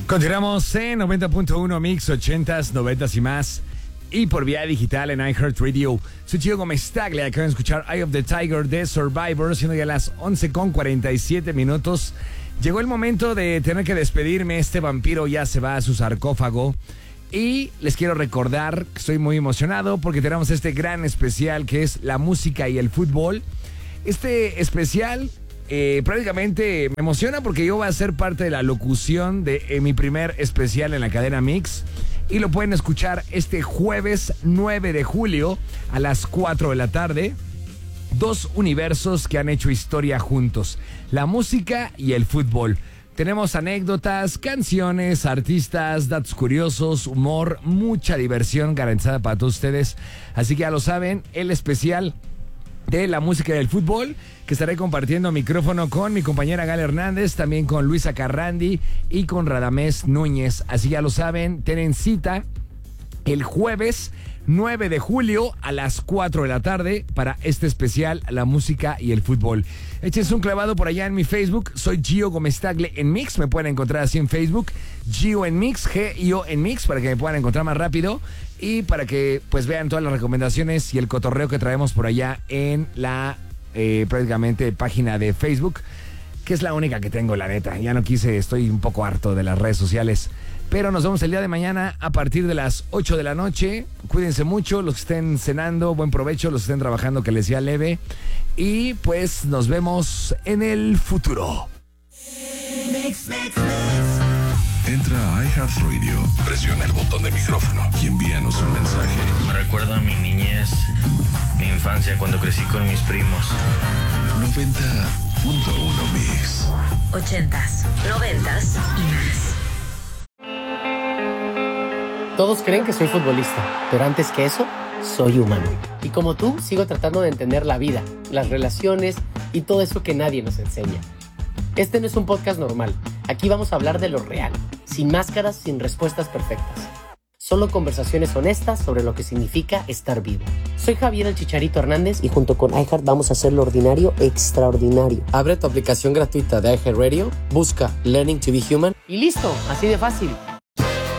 Continuamos en 90.1 Mix, 80s, 90s y más. Y por vía digital en iHeartRadio. Soy Gio Gómez Tagle. Acaban de escuchar Eye of the Tiger de Survivor, siendo ya las 11:47 minutos. Llegó el momento de tener que despedirme. Este vampiro ya se va a su sarcófago. Y les quiero recordar que estoy muy emocionado porque tenemos este gran especial que es la música y el fútbol. Este especial prácticamente me emociona porque yo voy a ser parte de la locución de mi primer especial en la cadena Mix. Y lo pueden escuchar este jueves 9 de julio a las 4 de la tarde. Dos universos que han hecho historia juntos, la música y el fútbol. Tenemos anécdotas, canciones, artistas, datos curiosos, humor, mucha diversión garantizada para todos ustedes. Así que ya lo saben, el especial de la música y el fútbol, que estaré compartiendo micrófono con mi compañera Gal Hernández, también con Luisa Carrandi y con Radamés Núñez. Así ya lo saben, tienen cita el jueves 9 de julio a las 4 de la tarde para este especial, la música y el fútbol. Échense un clavado por allá en mi Facebook. Soy Gio Gómez Tagle en Mix. Me pueden encontrar así en Facebook. Gio en Mix, G-I-O en Mix, para que me puedan encontrar más rápido. Y para que pues vean todas las recomendaciones y el cotorreo que traemos por allá en la prácticamente página de Facebook, que es la única que tengo, la neta. Ya no quise, estoy un poco harto de las redes sociales. Pero nos vemos el día de mañana a partir de las 8 de la noche. Cuídense mucho, los que estén cenando, buen provecho, los que estén trabajando, que les sea leve. Y pues nos vemos en el futuro. Entra a iHeartRadio, presiona el botón de micrófono y envíanos un mensaje. Me recuerda a mi niñez, mi infancia cuando crecí con mis primos. 90.1 Mix. 80s, 90s y más. Todos creen que soy futbolista, pero antes que eso, soy humano. Y como tú, sigo tratando de entender la vida, las relaciones y todo eso que nadie nos enseña. Este no es un podcast normal. Aquí vamos a hablar de lo real, sin máscaras, sin respuestas perfectas. Solo conversaciones honestas sobre lo que significa estar vivo. Soy Javier el Chicharito Hernández y junto con iHeart vamos a hacer lo ordinario extraordinario. Abre tu aplicación gratuita de iHeartRadio, busca Learning to be Human y listo, así de fácil.